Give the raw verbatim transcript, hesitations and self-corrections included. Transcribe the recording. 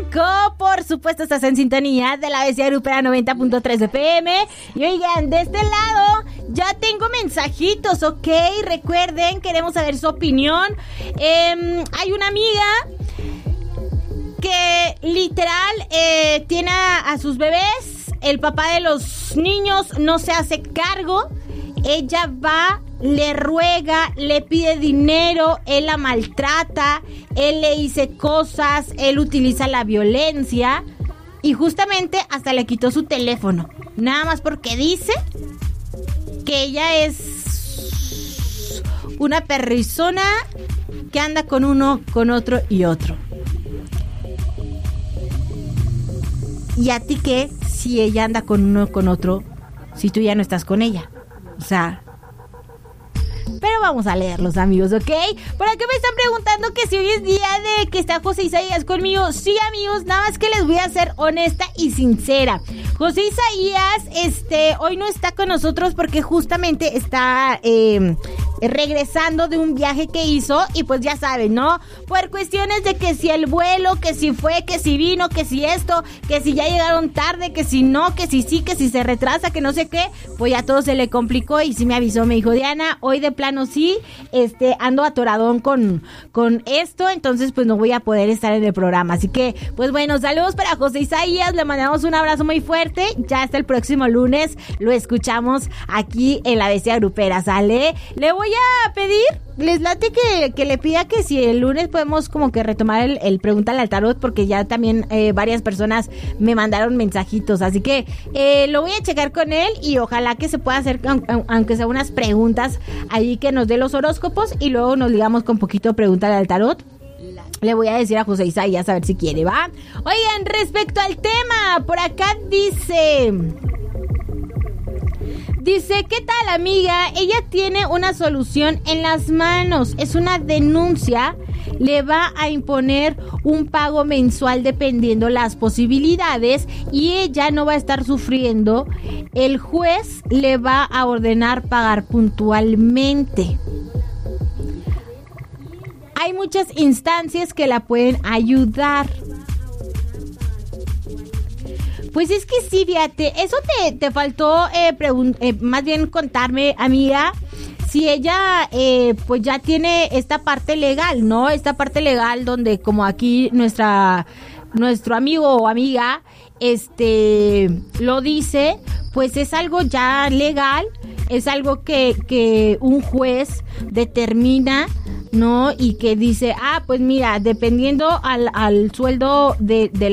México. Por supuesto, estás en sintonía de la Bestia Grupera noventa punto tres F M. Y oigan, de este lado ya tengo mensajitos, ¿ok? Recuerden, queremos saber su opinión. Eh, hay una amiga que literal eh, tiene a, a sus bebés. El papá de los niños no se hace cargo. Ella va, le ruega, le pide dinero, él la maltrata, él le dice cosas, él utiliza la violencia y justamente hasta le quitó su teléfono. Nada más porque dice que ella es una persona que anda con uno, con otro y otro. ¿Y a ti qué si ella anda con uno, con otro, si tú ya no estás con ella? O sea, pero vamos a leerlos, amigos, ¿ok? Por acá me están preguntando que si hoy es día de que está José Isaías conmigo. Sí, amigos, nada más que les voy a ser honesta y sincera. José Isaías, este, hoy no está con nosotros porque justamente está eh, regresando de un viaje que hizo y pues ya saben, ¿no? Por cuestiones de que si el vuelo, que si fue, que si vino, que si esto, que si ya llegaron tarde, que si no, que si sí, que si se retrasa, que no sé qué, pues ya todo se le complicó y sí me avisó, me dijo, Diana, hoy de plano sí, este, ando atoradón con, con esto, entonces pues no voy a poder estar en el programa, así que, pues bueno, saludos para José Isaías, le mandamos un abrazo muy fuerte, ya hasta el próximo lunes lo escuchamos aquí en La Bestia Grupera, ¿sale? Le voy a pedir, les late que, que le pida que si el lunes podemos como que retomar el, el Pregúntale al Tarot, porque ya también eh, varias personas me mandaron mensajitos, así que eh, lo voy a checar con él y ojalá que se pueda hacer, aunque sea unas preguntas ahí que nos dé los horóscopos y luego nos ligamos con poquito Pregúntale al Tarot. Le voy a decir a José Isaías a ver si quiere, ¿va? Oigan, respecto al tema, por acá dice... Dice, ¿qué tal, amiga? Ella tiene una solución en las manos. Es una denuncia. Le va a imponer un pago mensual dependiendo las posibilidades y ella no va a estar sufriendo. El juez le va a ordenar pagar puntualmente. Hay muchas instancias que la pueden ayudar. Pues es que sí, fíjate, eso te, te faltó eh, pregun- eh, más bien contarme, amiga, si ella eh, pues ya tiene esta parte legal, ¿no? Esta parte legal donde como aquí nuestra nuestro amigo o amiga este lo dice, pues es algo ya legal, es algo que, que un juez determina, ¿no? Y que dice, ah, pues mira, dependiendo al, al sueldo de, de